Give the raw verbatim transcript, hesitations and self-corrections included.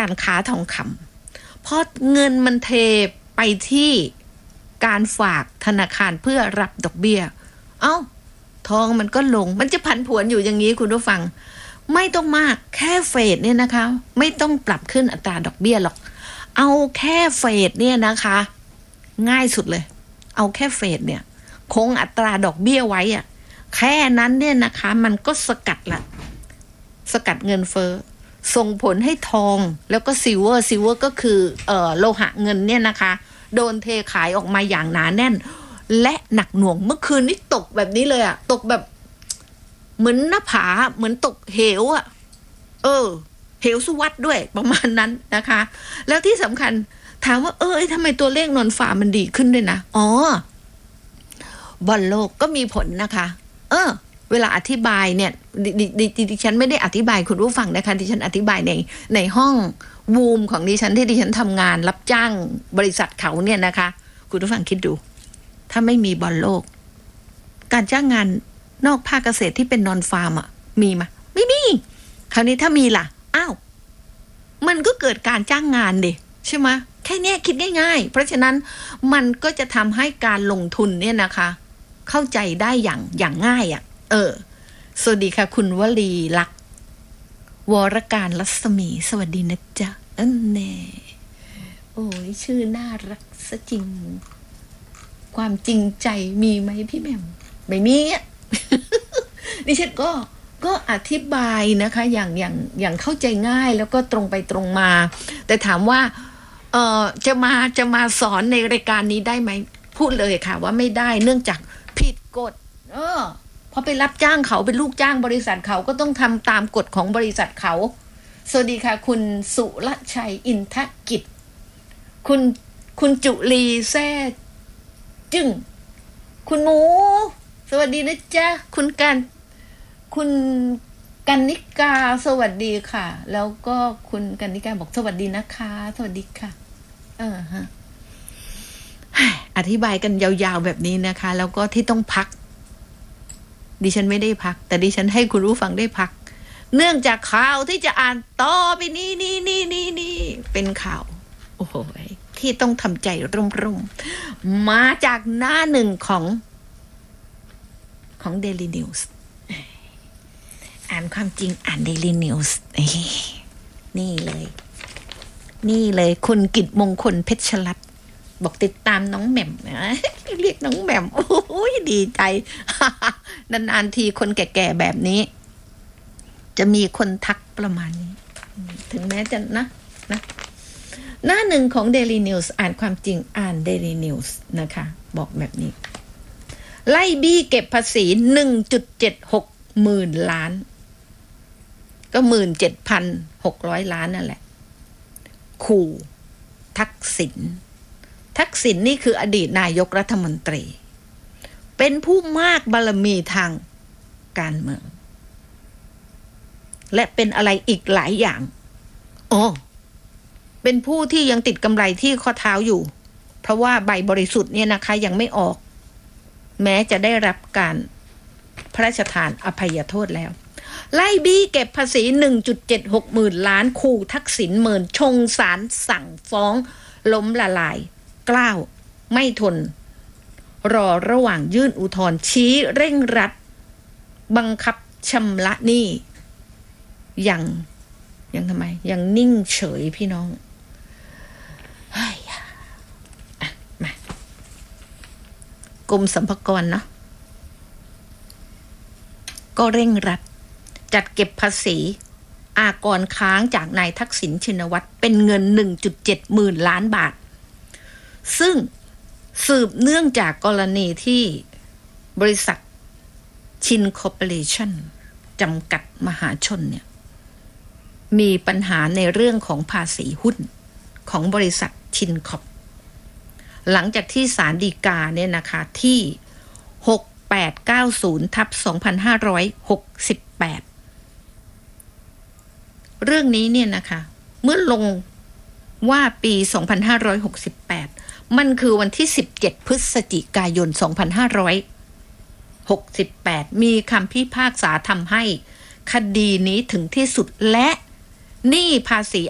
การค้าทองคำเพราะเงินมันเทไปที่การฝากธนาคารเพื่อรับดอกเบี้ยเอ้าทองมันก็ลงมันจะผันผวนอยู่อย่างนี้คุณผู้ฟังไม่ต้องมากแค่เฟดเนี่ยนะคะไม่ต้องปรับขึ้นอัตราดอกเบี้ยหรอกเอาแค่เฟดเนี่ยนะคะง่ายสุดเลยเอาแค่เฟดเนี่ยคงอัตราดอกเบี้ยไว้อะแค่นั้นเนี่ยนะคะมันก็สกัดละสกัดเงินเฟ้อส่งผลให้ทองแล้วก็ซิลเวอร์ซิลเวอร์ก็คือเอ่อโลหะเงินเนี่ยนะคะโดนเทขายออกมาอย่างหนาแน่นและหนักหน่วงเมื่อคืนนี้ตกแบบนี้เลยอะตกแบบเหมือนหน้าผาเหมือนตกเหวอะเออเหวสุวัตด้วยประมาณนั้นนะคะแล้วที่สำคัญถามว่าเออทำไมตัวเลขนอนฝ่ามันดีขึ้นด้วยนะอ๋อบอลโลกก็มีผลนะคะเออเวลาอธิบายเนี่ยดิดิดิดิฉันไม่ได้อธิบายคุณผู้ฟังนะคะดิฉันอธิบายในในห้องวูมของดิฉันที่ดิฉันทำงานรับจ้างบริษัทเขาเนี่ยนะคะคุณผู้ฟังคิดดูถ้าไม่มีบอลโลกการจ้างงานนอกภาคเกษตรที่เป็นนอนฟาร์มอ่ะมีมั้ยไม่มีคราวนี้ถ้ามีล่ะอ้าวมันก็เกิดการจ้างงานดิใช่ไหมแค่นี้คิดง่ายๆเพราะฉะนั้นมันก็จะทำให้การลงทุนเนี่ยนะคะเข้าใจได้อย่างอย่างง่ายอ่ะเออสวัสดีค่ะคุณวลีลักษณ์วรการรัศมีสวัสดีนะจ๊ะอันแน่โอ้ยชื่อน่ารักซะจริงความจริงใจมีไหมพี่แหม่มไม่มีอ่ะ ดิฉันก็ก็อธิบายนะคะอย่างอย่างอย่างเข้าใจง่ายแล้วก็ตรงไปตรงมาแต่ถามว่าเอ่อจะมาจะมาสอนในรายการนี้ได้ไหมพูดเลยค่ะว่าไม่ได้เนื่องจากผิดกฎเออพอไปรับจ้างเขาเป็นลูกจ้างบริษัทเขาก็ต้องทำตามกฎของบริษัทเขาสวัสดีค่ะคุณสุรชัยอินทกิจคุณคุณจุลีแซ่จึงคุณหมูสวัสดีนะจ๊ะคุณกันคุณกันนิกาสวัสดีค่ะแล้วก็คุณกันนิกาบอกสวัสดีนะคะสวัสดีค่ะเออฮะอธิบายกันยาวๆแบบนี้นะคะแล้วก็ที่ต้องพักดิฉันไม่ได้พักแต่ดิฉันให้คุณผู้ฟังได้พักเนื่องจากข่าวที่จะอ่านต่อไปนี้นี่นี่นี่นี่เป็นข่าวโอ้โหที่ต้องทำใจร่มๆมาจากหน้าหนึ่งของของ Daily News อ่านความจริงอ่าน Daily News นี่เลยนี่เลยคุณกิตมงคลเพชรรัตน์บอกติดตามน้องแหม่มนะเรียกน้องแหม่มโอ้ยดีใจ นานๆทีคนแก่ๆแบบนี้จะมีคนทักประมาณนี้ถึงแม้จะนะนะหน้าหนึ่งของ Daily News อ่านความจริงอ่าน Daily News นะคะบอกแบบนี้ไล่บี้เก็บภาษี หนึ่งจุดเจ็ดหก หมื่นล้านก็ หนึ่งหมื่นเจ็ดพันหกร้อย ล้านนั่นแหละขู่ทักษิณทักษิณ นี่คืออดีตนายกรัฐมนตรีเป็นผู้มากบารมีทางการเมืองและเป็นอะไรอีกหลายอย่างอ๋อเป็นผู้ที่ยังติดกำไรที่ข้อเท้าอยู่เพราะว่าใบบริสุทธิ์เนี่ยนะคะยังไม่ออกแม้จะได้รับการพระราชทานอภัยโทษแล้วไล่บี้เก็บภาษี หนึ่งจุดเจ็ดหก หมื่นล้านขู่ทักษิณเมินชงศาลสั่งฟ้องล้มละลายกล้าวไม่ทนรอระหว่างยื่นอุทธรณ์ชี้เร่งรัดบังคับชำระหนี้ยังยังทำไมยังนิ่งเฉยพี่น้องเฮ้ยอ่ะมากรมสรรพากรเนาะก็เร่งรัดจัดเก็บภาษีอากรค้างจากนายทักษิณชินวัตรเป็นเงิน หนึ่งจุดเจ็ด หมื่นล้านบาทซึ่งสืบเนื่องจากกรณีที่บริษัทชินคอร์ปอเรชั่นจำกัดมหาชนเนี่ยมีปัญหาในเรื่องของภาษีหุ้นของบริษัทชินคอร์ปหลังจากที่ศาลฎีกาเนี่ยนะคะที่หกแปดเก้าศูนย์ทับสองพันห้าร้อยหกสิบแปดเรื่องนี้เนี่ยนะคะเมื่อลงว่าปีสองพันห้าร้อยหกสิบแปดมันคือวันที่สิบเจ็ดพฤศจิกายนสองพันห้าร้อยหกสิบแปดมีคำพิพากษาทำให้คดีนี้ถึงที่สุดและหนี้ภาษี